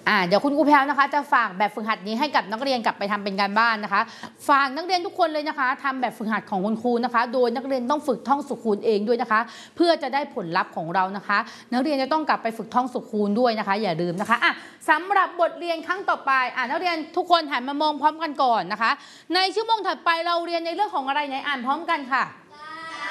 เดี๋ยวคุณครูแพลวนะคะจะฝากแบบฝึกหัดนี้ให้กับนักเรียนกลับไปทำเป็นการบ้านนะคะฝากนักเรียนทุกคนเลยนะคะทำแบบฝึกหัดของคุณครูนะคะโดยนักเรียนต้องฝึกท่องสุขคูณเองด้วยนะคะเพื่อจะได้ผลลัพธ์ของเรานะคะนักเรียนจะต้องกลับไปฝึกท่องสุขคูณด้วยนะคะอย่าลืมนะคะสำหรับบทเรียนครั้งต่อไปนักเรียนทุกคนหันมามองพร้อมกันก่อนนะคะในชั่วโมงถัดไปเราเรียนในเรื่องของอะไรไหนอ่านพร้อมกันค่ะ